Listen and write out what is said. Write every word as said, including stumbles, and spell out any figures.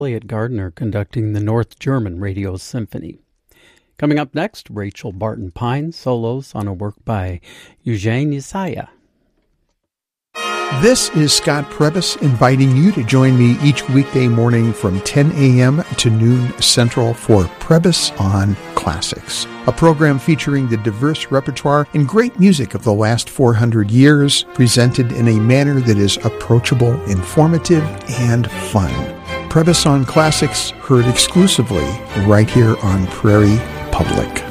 Elliot Gardner conducting the North German Radio Symphony. Coming up next, Rachel Barton Pine solos on a work by Eugene Isaiah. This is Scott Prebys inviting you to join me each weekday morning from ten a.m. to noon Central for Prebys on Classics, a program featuring the diverse repertoire and great music of the last four hundred years, presented in a manner that is approachable, informative, and fun. Prebys on Classics, heard exclusively right here on Prairie Public.